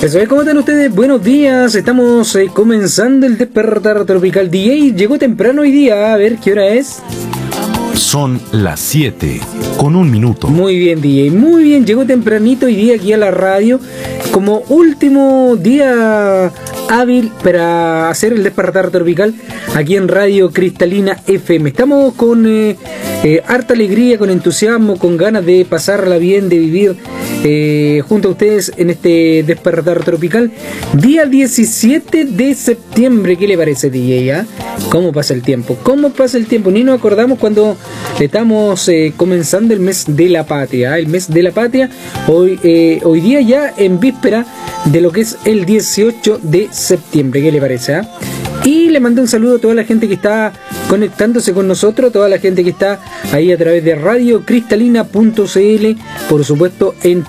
Eso es, ¿cómo están ustedes? Buenos días, estamos comenzando el despertar tropical. DJ llegó temprano hoy día, a ver qué hora es. Son las 7:01. Muy bien, DJ, muy bien, llegó tempranito hoy día aquí a la radio como último día hábil para hacer el despertar tropical aquí en Radio Cristalina FM. Estamos con harta alegría, con entusiasmo, con ganas de pasarla bien, de vivir junto a ustedes en este despertar tropical. Día 17 de septiembre, ¿qué le parece, DJ? ¿Cómo pasa el tiempo? ¿Cómo pasa el tiempo? Ni nos acordamos cuando estamos comenzando el mes de la patria, el mes de la patria, hoy día ya en víspera de lo que es el 18 de septiembre, ¿qué le parece? Y le mando un saludo a toda la gente que está conectándose con nosotros, toda la gente que está ahí a través de radiocristalina.cl, por supuesto en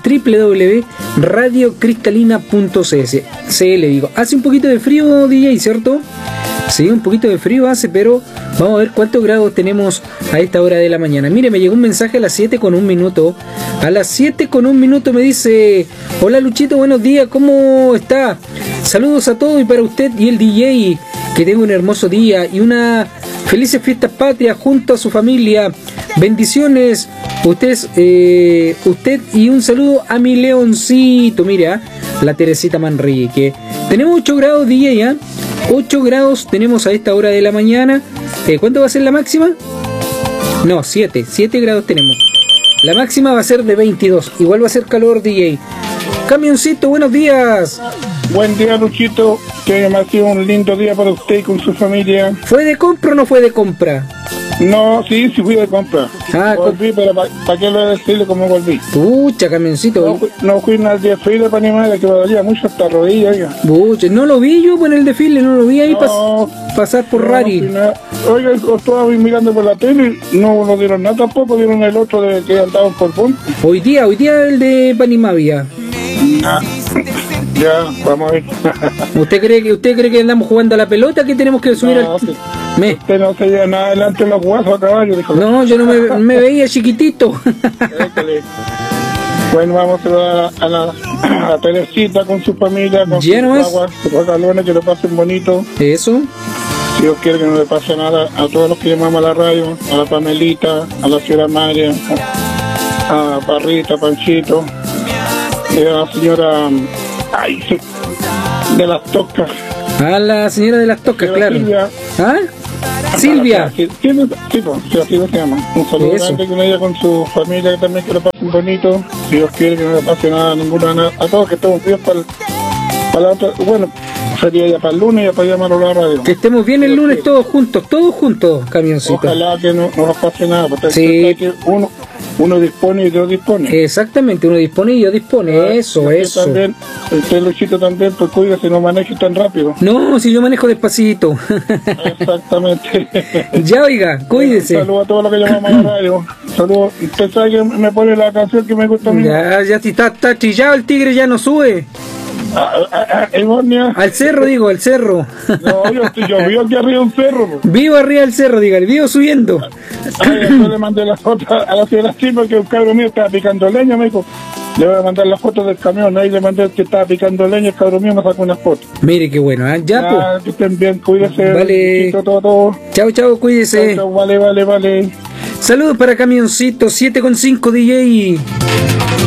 www.radiocristalina.cl. Digo, hace un poquito de frío, DJ, ¿cierto? Sí, un poquito de frío hace, pero vamos a ver cuántos grados tenemos a esta hora de la mañana. Mire, me llegó un mensaje a las 7:01. A las 7:01 me dice: hola Luchito, buenos días, ¿cómo está? Saludos a todos y para usted y el DJ, que tenga un hermoso día y una felices fiestas patrias junto a su familia. Bendiciones, usted y un saludo a mi leoncito. Mira, la Teresita Manrique. Tenemos 8 grados, DJ, 8 grados tenemos a esta hora de la mañana. ¿Cuánto va a ser la máxima? No, 7 grados tenemos. La máxima va a ser de 22. Igual va a ser calor, DJ. Camioncito, buenos días. Buen día, Luchito. Que me ha sido un lindo día para usted y con su familia. ¿Fue de compra o no fue de compra? No, sí fui de compra. Volví, pero ¿para qué lo voy a decirle cómo volví? Pucha, camioncito. No fui al desfile para animar, que me dolía mucho hasta rodilla. Pucha, no lo vi yo en el desfile, no lo vi ahí pasar por Rari. Oiga, estaba mirando por la tele, no nos dieron nada tampoco, dieron el otro de que andaban por Punta. Hoy día el de Panimavia. Ya, vamos a ver. ¿Usted cree que andamos jugando a la pelota? ¿Que tenemos que subir al... Usted no se lleva nada adelante en los guasos a caballo, dijo. No, yo no me veía chiquitito. Bueno, vamos a la Teresita con su familia, con sus aguas, sus bacalones, que lo pasen bonito. Eso. Si Dios quiere que no le pase nada a todos los que llamamos a la radio, a la Pamelita, a la señora María, a Parrita, Panchito, y a la señora de las Tocas. A la señora de las Tocas, claro. Silvia. Silvia. Sí, así se llama. Un saludo grande con ella, con su familia, también que lo pasen bonito. Si Dios quiere que no le pase nada a todos, que estemos bien para la otra. Bueno, sería ya para el lunes, ya para llamar a la radio. Que estemos bien el lunes todos juntos, camioncito. Ojalá que no nos pase nada, porque sí. Uno dispone y Dios dispone. Exactamente, uno dispone y Dios dispone. Eso. También, usted, Luchito, también, pues cuídese, no maneje tan rápido. No, si yo manejo despacito. Exactamente. Ya, oiga, cuídese. Saludos a todos los que llamamos a la radio. Saludos. Usted sabe que me pone la canción que me gusta a mí. Ya si está trillado el tigre, ya no sube. Al cerro, digo, al cerro. No, yo vivo aquí arriba de un cerro. Vivo arriba del cerro, dígale, vivo subiendo. Yo le mandé la foto a la señora Silva, que un cabrón mío estaba picando leña, me dijo. Le voy a mandar la foto del camión, ahí le mandé que estaba picando leña, el cabrón mío me sacó una foto. Mire qué bueno, ya pues. Que estén bien, cuídese. Vale. Todo. Chao, cuídese. Chao, vale. Saludos para Camioncito, 7:05 DJ.